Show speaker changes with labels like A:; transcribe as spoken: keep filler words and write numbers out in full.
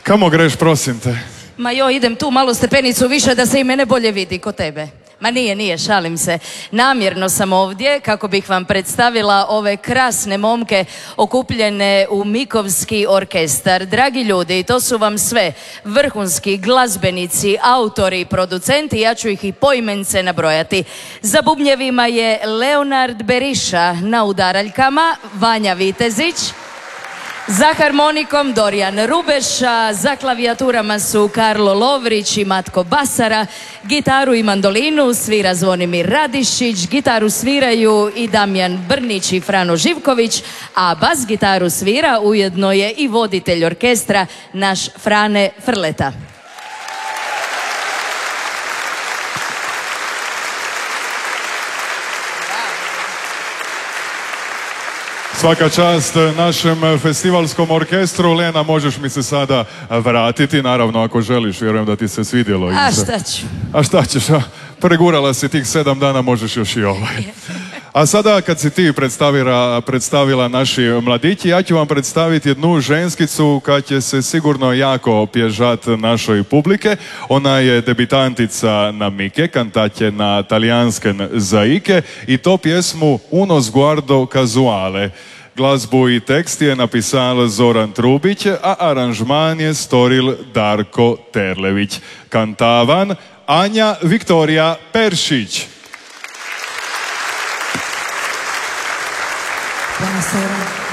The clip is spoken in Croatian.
A: Kamo greš, prosim te?
B: Ma joj, idem tu malo stepenicu više da se i mene bolje vidi kod tebe. Ma nije, nije, šalim se. Namjerno sam ovdje kako bih vam predstavila ove krasne momke okupljene u Mikovski orkestar. Dragi ljudi, to su vam sve vrhunski glazbenici, autori i producenti, ja ću ih i poimence nabrojati. Za bubnjevima je Leonard Beriša, na udaraljkama Vanja Vitezić, za harmonikom Dorijan Rubeša, za klavijaturama su Karlo Lovrić i Matko Basara, gitaru i mandolinu svira Zvonimir Radišić, gitaru sviraju i Damjan Brnić i Frano Živković, a bas gitaru svira ujedno je i voditelj orkestra naš Frane Frleta.
A: Svaka čast našem festivalskom orkestru. Lena, možeš mi se sada vratiti, naravno ako želiš, vjerujem da ti se svidjelo.
B: A šta ću?
A: A šta ćeš? A? Pregurala si tih sedam dana, možeš još i ovaj. A sada kad si ti predstavila, predstavila naši mladići, ja ću vam predstaviti jednu ženskicu kad će se sigurno jako pježat našoj publike. Ona je debitantica na Mike, kantaće na talijansken zaike i to pjesmu Uno sguardo casuale. Glazbu i tekst je napisal Zoran Trubić, a aranžman je storil Darko Terlević. Kantavan Anja Viktorija Peršić.
B: Buonasera.